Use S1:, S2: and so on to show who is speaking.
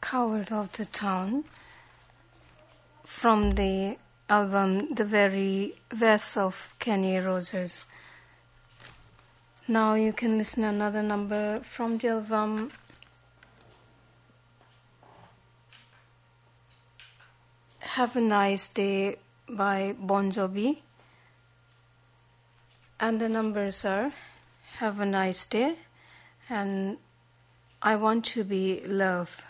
S1: Coward of the Town from the album The Very Best of Kenny Rogers. Now you can listen to another number from the album Have a Nice Day by Bon Jovi, and the numbers are Have a Nice Day and I Want to Be Love.